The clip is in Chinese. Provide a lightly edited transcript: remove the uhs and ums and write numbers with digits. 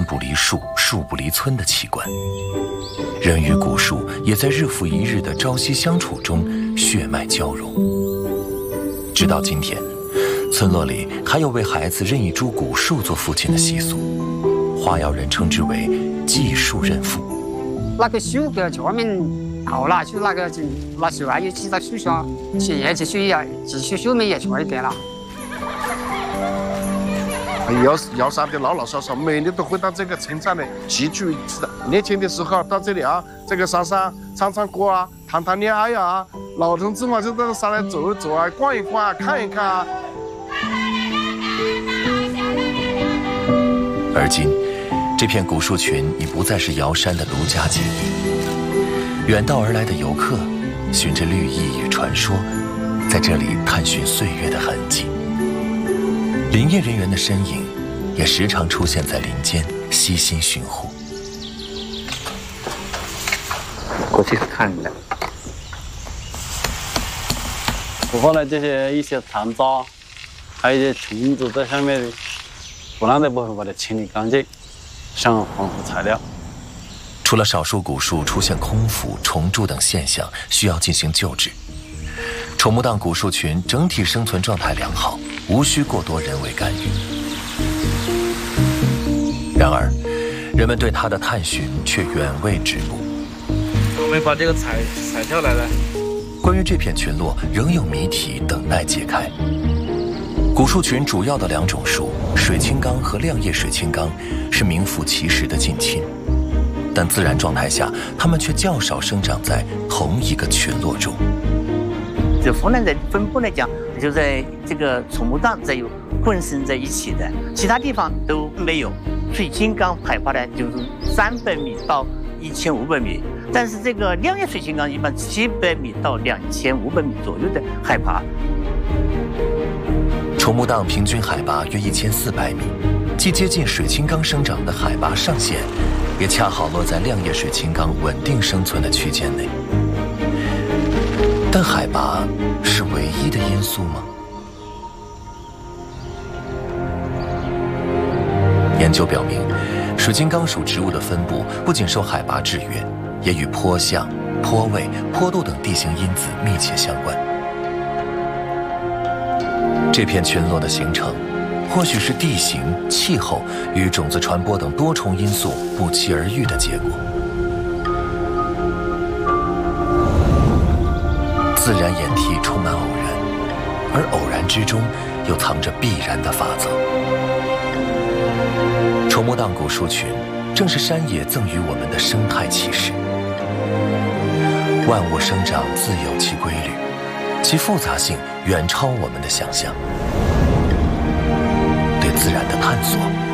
不离树，树不离村的奇观。人与古树也在日复一日的朝夕相处中血脉交融。直到今天，村落里还有为孩子认一株古树做父亲的习俗，花瑶人称之为祭树认父。 那个树给家门好了，就那个那时候还有几棵树上，现在这树也继续树苗也长一点了。 瑶山的老老少少每年都会到这个村站来集聚一次的。年轻的时候到这里啊，这个山上唱唱歌啊，谈谈恋爱啊，老同志嘛就到山来走一走啊，逛一逛啊，看一看啊。 而今，这片古树群已不再是瑶山的独家记忆。远道而来的游客，循着绿意与传说，在这里探寻岁月的痕迹。林业人员的身影，也时常出现在林间，悉心巡护。 过去看一下，播放了这些一些残渣，还有一些虫子在上面，不烂的部分把它清理干净，上防腐材料。 除了少数古树出现空腐、虫蛀等现象，需要进行救治，丑木荡古树群整体生存状态良好，无需过多人为干预。然而，人们对它的探寻却远未止步。 我们把这个采下来了。 关于这片群落，仍有谜题等待解开。古树群主要的两种树，水青冈和亮叶水青冈，是名副其实的近亲，但自然状态下，它们却较少生长在同一个群落中。 这湖南的分布来讲，就在这个丑木荡才有混生在一起的，其他地方都没有。水青冈海拔呢，就是300米到1500米，但是这个亮叶水青冈一般700米到2500米左右的海拔。 丑木荡平均海拔约1400米，既接近水青冈生长的海拔上限，也恰好落在亮叶水青冈稳定生存的区间内。但海拔是唯一的因素吗？研究表明，水青冈属植物的分布不仅受海拔制约，也与坡向、坡位、坡度等地形因子密切相关。这片群落的形成，或许是地形、气候与种子传播等多重因素不期而遇的结果。自然演替充满偶然，而偶然之中又藏着必然的法则。丑木荡古树群正是山野赠予我们的生态启示。万物生长自有其规律，其复杂性远超我们的想象。对自然的探索